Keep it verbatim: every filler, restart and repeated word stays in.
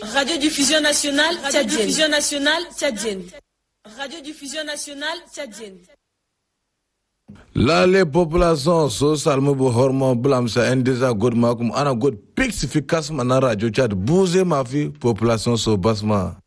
Radiodiffusion nationale tchadienne. Radiodiffusion nationale tchadienne. Radiodiffusion nationale tchadienne. La les populations so salmo bu hormo blam sa endeza god makum ana god pix fi kasma na radio Tchad bouze ma fi population so basma